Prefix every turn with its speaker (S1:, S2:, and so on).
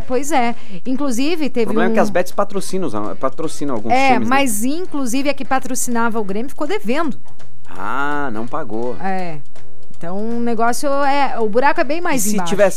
S1: pois é. Inclusive, teve
S2: O problema é que as bets patrocinam alguns times.
S1: Mas inclusive a que patrocinava o Grêmio ficou devendo.
S2: Ah, não pagou.
S1: Então o negócio o buraco é bem mais embaixo.
S2: Se tivesse